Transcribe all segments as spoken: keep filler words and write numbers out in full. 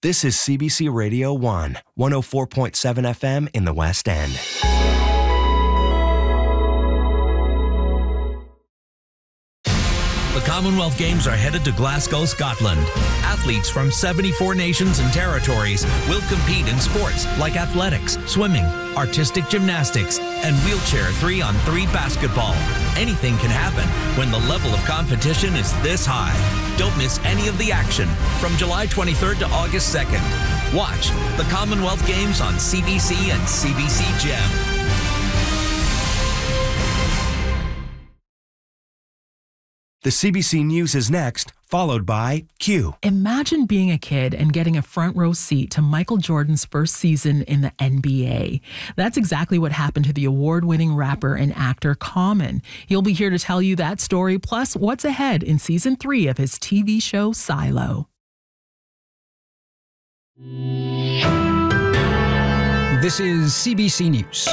This is C B C Radio one, one oh four point seven F M in the West End. The Commonwealth Games are headed to Glasgow, Scotland. Athletes from seventy-four nations and territories will compete in sports like athletics, swimming, artistic gymnastics, and wheelchair three on three basketball. Anything can happen when the level of competition is this high. Don't miss any of the action from July twenty-third to August second. Watch the Commonwealth Games on C B C and C B C Gem. The C B C News is next, followed by Q. Imagine being a kid and getting a front row seat to Michael Jordan's first season in the N B A. That's exactly what happened to the award-winning rapper and actor Common. He'll be here to tell you that story, plus what's ahead in season three of his T V show Silo. This is C B C News.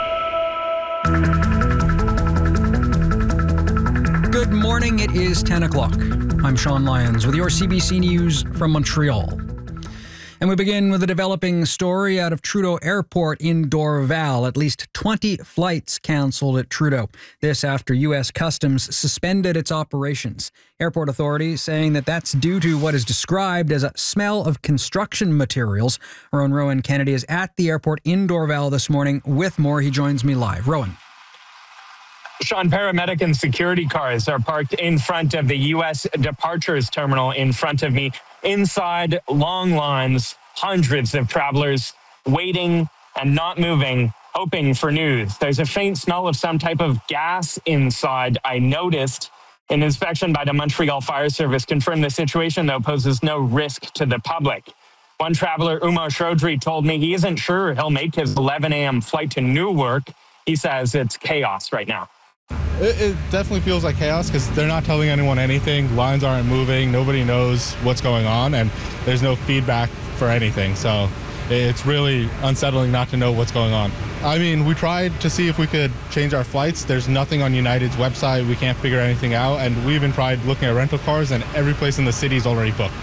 Good morning, it is ten o'clock. I'm Sean Lyons with your C B C News from Montreal. And we begin with a developing story out of Trudeau Airport in Dorval. At least twenty flights cancelled at Trudeau. This after U S Customs suspended its operations. Airport authorities saying that that's due to what is described as a smell of construction materials. Our own Rowan Kennedy is at the airport in Dorval this morning with more. He joins me live. Rowan. Sean, paramedic and security cars are parked in front of the U S departures terminal in front of me. Inside, long lines, hundreds of travelers waiting and not moving, hoping for news. There's a faint smell of some type of gas inside, I noticed. An inspection by the Montreal Fire Service confirmed the situation, though, poses no risk to the public. One traveler, Uma Chaudhry, told me he isn't sure he'll make his eleven a.m. flight to Newark. He says it's chaos right now. It, it definitely feels like chaos because they're not telling anyone anything. Lines aren't moving. Nobody knows what's going on, and there's no feedback for anything. So it's really unsettling not to know what's going on. I mean, we tried to see if we could change our flights. There's nothing on United's website. We can't figure anything out, and we even tried looking at rental cars, and every place in the city is already booked.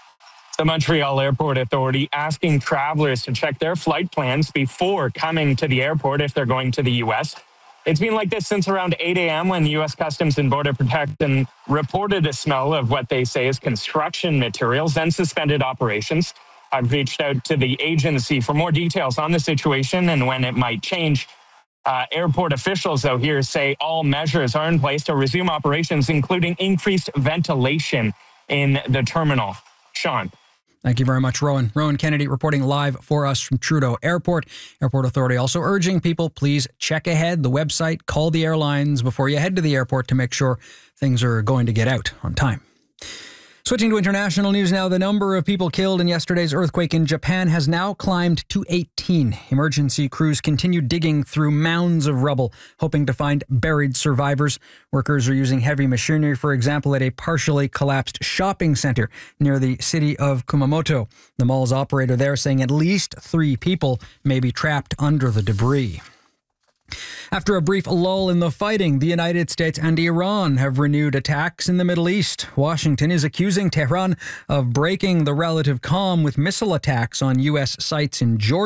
The Montreal Airport Authority asking travelers to check their flight plans before coming to the airport if they're going to the U S. It's been like this since around eight a.m. when U S Customs and Border Protection reported a smell of what they say is construction materials, then suspended operations. I've reached out to the agency for more details on the situation and when it might change. Uh, airport officials, though, here say all measures are in place to resume operations, including increased ventilation in the terminal. Sean. Thank you very much, Rowan. Rowan Kennedy reporting live for us from Trudeau Airport. Airport Authority also urging people, please check ahead the website, call the airlines before you head to the airport to make sure things are going to get out on time. Switching to international news now, the number of people killed in yesterday's earthquake in Japan has now climbed to eighteen. Emergency crews continue digging through mounds of rubble, hoping to find buried survivors. Workers are using heavy machinery, for example, at a partially collapsed shopping center near the city of Kumamoto. The mall's operator there saying at least three people may be trapped under the debris. After a brief lull in the fighting, the United States and Iran have renewed attacks in the Middle East. Washington is accusing Tehran of breaking the relative calm with missile attacks on U S sites in Jordan.